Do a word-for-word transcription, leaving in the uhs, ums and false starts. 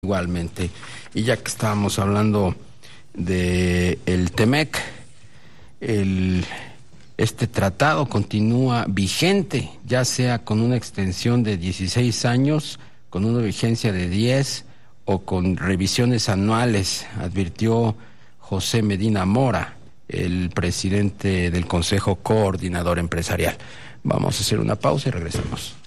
igualmente. Y ya que estábamos hablando de el Temec, el, este tratado continúa vigente, ya sea con una extensión de dieciséis años, con una vigencia de diez o con revisiones anuales, advirtió José Medina Mora, el presidente del Consejo Coordinador Empresarial. Vamos a hacer una pausa y regresamos.